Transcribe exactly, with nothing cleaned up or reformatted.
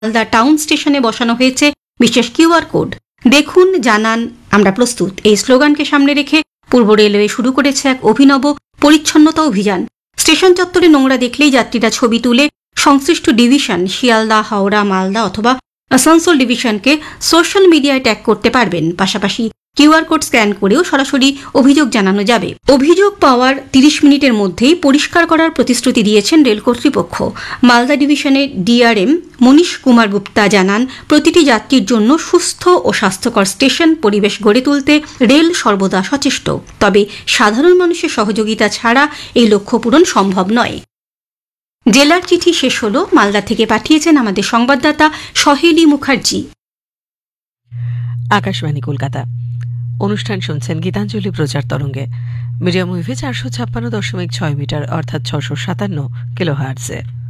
Malda town স্টেশনে বসানো হয়েছে বিশেষ কিউআর কোড। দেখুন, জানান, আমরা প্রস্তুত এই স্লোগানকে সামনে রেখে পূর্ব রেলওয়ে শুরু করেছে এক অভিনব পরিচ্ছন্নতা অভিযান। স্টেশন চত্বরে নোংরা দেখলেই যাত্রীরা ছবি তুলে সংশ্লিষ্ট ডিভিশন শিয়ালদা, হাওড়া, মালদা অথবা আসানসোল ডিভিশনকে সোশ্যাল মিডিয়ায় ট্যাগ করতে পারবেন। পাশাপাশি কিউআর কোড স্ক্যান করেও সরাসরি অভিযোগ জানানো যাবে। অভিযোগ পাওয়ার তিরিশ মিনিটের মধ্যেই পরিষ্কার করার প্রতিশ্রুতি দিয়েছেন রেল কর্তৃপক্ষ। মালদা ডিভিশনের ডিআরএম মনীশ কুমার গুপ্তা জানান, প্রতিটি যাত্রীর জন্য সুস্থ ও স্বাস্থ্যকর স্টেশন পরিবেশ গড়ে তুলতে রেল সর্বদা সচেষ্ট। তবে সাধারণ মানুষের সহযোগিতা ছাড়া এই লক্ষ্য পূরণ সম্ভব নয়। জেলার চিঠি শেষ হল। মালদা থেকে পাঠিয়েছেন আমাদের সংবাদদাতা সহেলি মুখার্জি। আকাশবাণী কলকাতা। অনুষ্ঠান শুনছেন গীতাঞ্জলি প্রচার তরঙ্গে, মিডিয়াম ওয়েভে চারশো ছাপ্পান্ন দশমিক ছয় মিটার অর্থাৎ ছশো সাতান্ন কিলো হার্টজে।